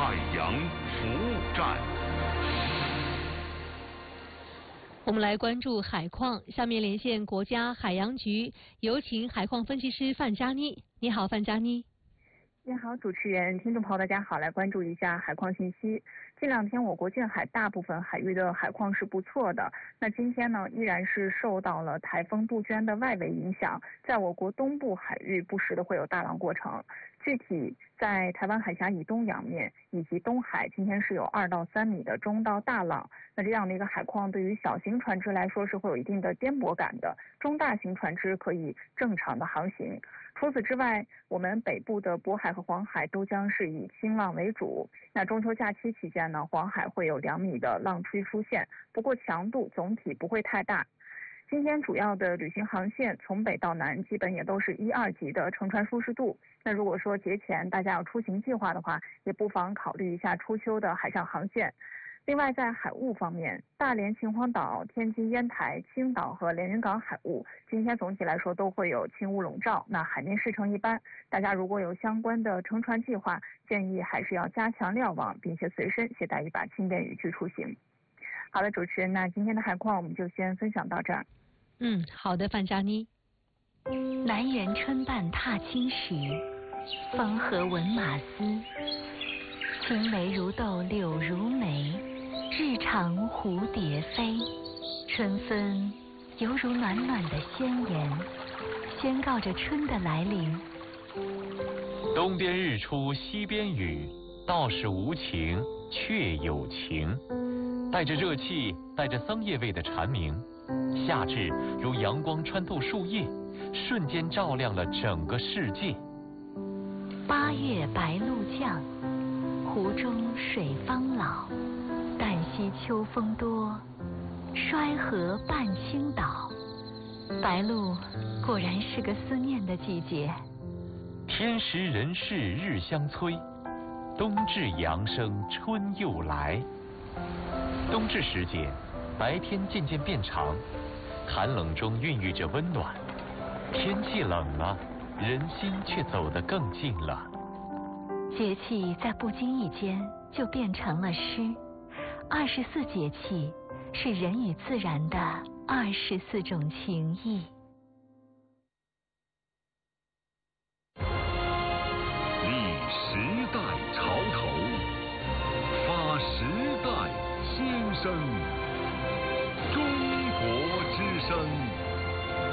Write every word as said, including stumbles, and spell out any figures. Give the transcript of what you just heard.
海洋服务站。 我们来关注海况，下面连线国家海洋局，有请海况分析师范佳妮。你好，范佳妮。 你好，主持人，听众朋友大家好，来关注一下海况信息。近两天我国近海大部分海域的海况是不错的，那今天呢依然是受到了台风杜鹃的外围影响，在我国东部海域不时的会有大浪过程。具体在台湾海峡以东洋面以及东海，今天是有二到三米的中到大浪。那这样的一个海况对于小型船只来说是会有一定的颠簸感的，中大型船只可以正常的航行。除此之外，我们北部的渤海和黄海都将是以轻浪为主。那中秋假期期间呢，黄海会有两米的浪吹出现，不过强度总体不会太大。今天主要的旅行航线从北到南基本也都是一二级的乘船舒适度。那如果说节前大家要出行计划的话，也不妨考虑一下初秋的海上航线。另外在海务方面，大连、秦皇岛、天津、烟台、青岛和连云港海务今天总体来说都会有轻雾笼罩，那海面视程一般。大家如果有相关的乘船计划，建议还是要加强瞭望，并且随身携带一把轻便雨具出行。好的，主持人，那今天的海况我们就先分享到这儿。 嗯，好的，范佳妮。 南园春半踏青时，风和闻马嘶。青梅如豆柳如眉，日长蝴蝶飞。春分犹如暖暖的宣言，宣告着春的来临。 东边日出西边雨，道是无晴却有晴。带着热气带着桑叶味的蝉鸣，夏至如阳光穿透树叶，瞬间照亮了整个世界。 八月白露降，湖中水方老。旦夕秋风多，衰河半倾倒。白露果然是个思念的季节。 天时人事日相催，冬至阳生春又来。冬至时节，白天渐渐变长，寒冷中孕育着温暖。天气冷了，人心却走得更近了。 节气在不经意间就变成了诗。二十四节气是人与自然的二十四种情谊。